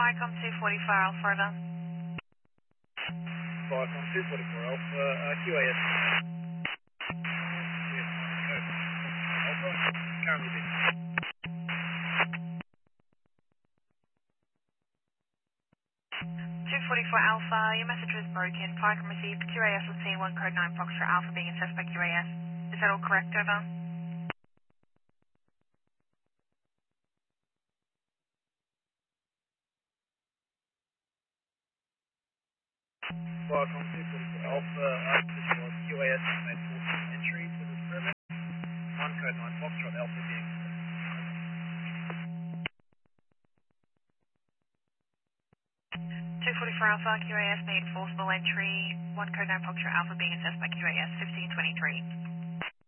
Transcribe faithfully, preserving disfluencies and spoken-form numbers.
Vicom two forty-four Alpha over. Vicom two forty-four Alpha, uh, Q A S. Alpha, currently busy. two forty-four Alpha, your message was broken. Vicom received Q A S on C one code nine Foxtrot Alpha being assessed by Q A S. Is that all correct, over? Vicom two forty-four Alpha, uh, this was Q A S made forcing entry to this premise. one code nine Foxtrot Alpha being two forty-four Alpha, Q A S made forcible entry. one code nine Foxtrot Alpha being assessed by Q A S fifteen twenty-three.